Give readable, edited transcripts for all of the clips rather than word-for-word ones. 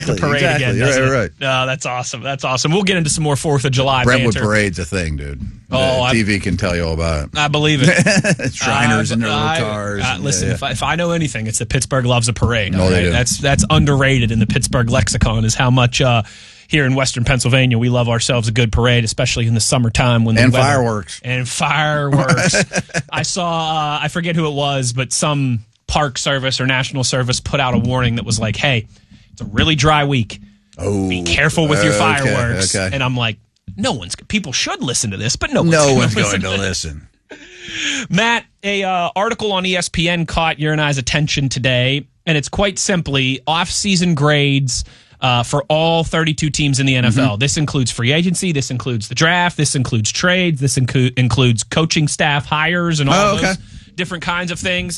the parade again. Right. No, that's awesome. That's awesome. We'll get into some more 4th of July Brentwood banter. Parade's a thing, dude. Oh, TV can tell you all about it. I believe it. Shriners in their little cars. Listen, if I know anything, it's that Pittsburgh loves a parade. No, they do. That's underrated in the Pittsburgh lexicon, is how much here in Western Pennsylvania we love ourselves a good parade, especially in the summertime when the weather, fireworks. And fireworks. I saw, I forget who it was, but some park service or national service put out a warning that was like, hey, it's a really dry week. Oh, be careful with your fireworks. Okay. And I'm like, people should listen to this, but no one's going to listen. Matt, a article on ESPN caught your and I's attention today, and it's quite simply off-season grades for all 32 teams in the NFL. Mm-hmm. This includes free agency, this includes the draft, this includes trades, this includes coaching staff hires and all those different kinds of things.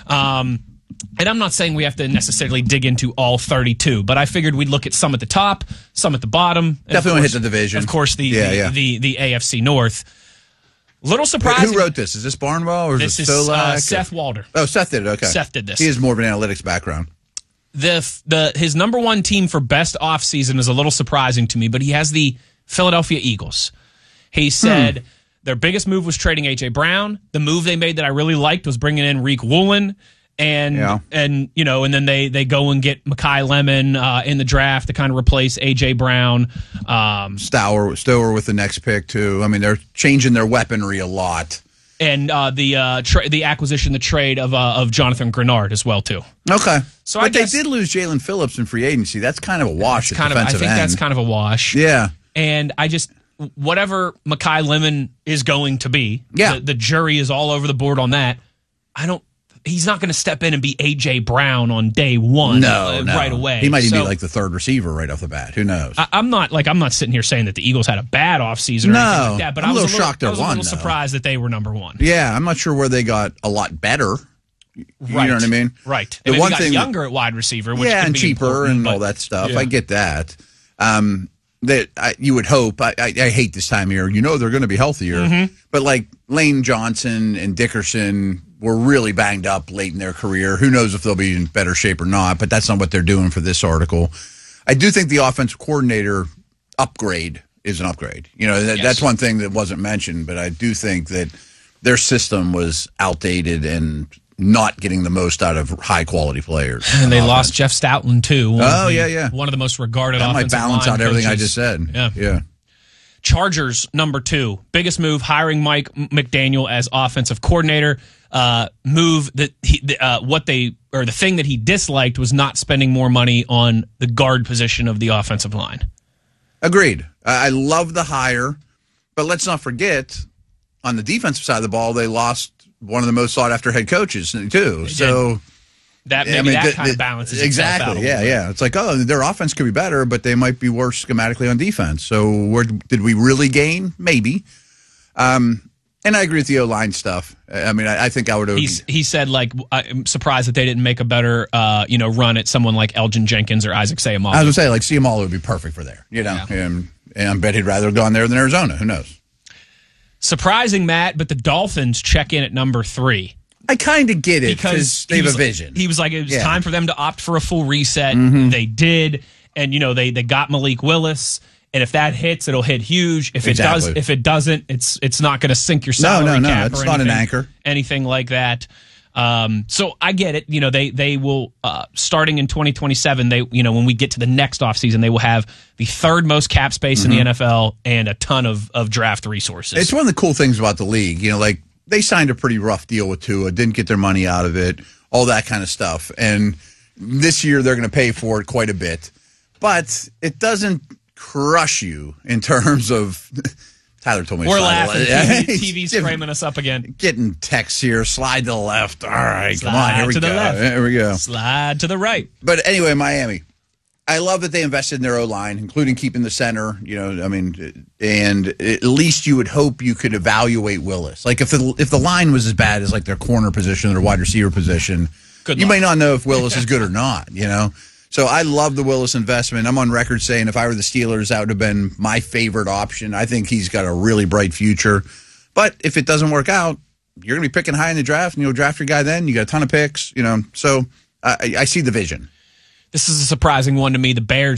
And I'm not saying we have to necessarily dig into all 32, but I figured we'd look at some at the top, some at the bottom. Definitely hit the division. Of course, the AFC North. Little surprising. Who wrote this? Is this Barnwell or is this Solak? Seth Walder. Oh, Seth did it. Okay. Seth did this. He has more of an analytics background. His number one team for best offseason is a little surprising to me, but he has the Philadelphia Eagles. He said their biggest move was trading A.J. Brown. The move they made that I really liked was bringing in Reek Woolen. And then they go and get Mekhi Lemon in the draft to kind of replace A.J. Brown. Stower with the next pick, too. I mean, they're changing their weaponry a lot. And the acquisition, the trade of Jonathan Grenard as well, too. Okay. So they did lose Jalen Phillips in free agency. That's kind of a wash at defensive end. That's kind of a wash. Yeah. And whatever Mekhi Lemon is going to be, the jury is all over the board on that. He's not going to step in and be A.J. Brown on day one right away. He might even be like the third receiver right off the bat. Who knows? I'm not sitting here saying that the Eagles had a bad offseason or anything like that, but I was a little shocked I was a little surprised that they were number one. Yeah, I'm not sure where they got a lot better. You know what I mean? Right. The one thing younger at wide receiver, which and cheaper and all that stuff. Yeah. I get that. You would hope. I hate this time of year. They're going to be healthier, but like Lane Johnson and Dickerson were really banged up late in their career. Who knows if they'll be in better shape or not, but that's not what they're doing for this article. I do think the offensive coordinator upgrade is an upgrade. That's one thing that wasn't mentioned, but I do think that their system was outdated and not getting the most out of high-quality players. And they lost Jeff Stoutland, too. One of the most regarded offensive line coaches. That might balance out everything I just said. Yeah. Chargers, number 2. Biggest move, hiring Mike McDaniel as offensive coordinator. Move that the thing that he disliked was not spending more money on the guard position of the offensive line. Agreed. I love the hire, but let's not forget, on the defensive side of the ball, they lost one of the most sought-after head coaches, too. So that kind of balances exactly. Itself out Yeah. It's like, their offense could be better, but they might be worse schematically on defense. So where did we really gain? Maybe. And I agree with the O-line stuff. I mean, I think I would have... He said, I'm surprised that they didn't make a better, run at someone like Elgin Jenkins or Isaac Seumalo. I was going to say, Seumalo would be perfect for there, And I bet he'd rather have gone there than Arizona. Who knows? Surprising, Matt, but the Dolphins check in at number 3. I kind of get it because they have a vision. He was like, it was time for them to opt for a full reset. Mm-hmm. They did. And, they got Malik Willis. And if that hits, it'll hit huge. If it doesn't, it's not going to sink your salary cap. It's not an anchor. Anything like that. So I get it. They will starting in 2027. When we get to the next offseason, they will have the third most cap space in the NFL and a ton of draft resources. It's one of the cool things about the league. They signed a pretty rough deal with Tua, didn't get their money out of it, all that kind of stuff. And this year they're going to pay for it quite a bit, but it doesn't crush you in terms of Tyler told me we're laughing. TV's framing us up again. Getting texts here. Slide to the left. All right, come on. Here we go. Here we go. Slide to the right. But anyway, Miami. I love that they invested in their O-line, including keeping the center. And at least you would hope you could evaluate Willis. Like if the line was as bad as like their corner position or their wide receiver position, you may not know if Willis is good or not. So I love the Willis investment. I'm on record saying if I were the Steelers, that would have been my favorite option. I think he's got a really bright future. But if it doesn't work out, you're going to be picking high in the draft, and you'll draft your guy then. You got a ton of picks, So I see the vision. This is a surprising one to me. The Bears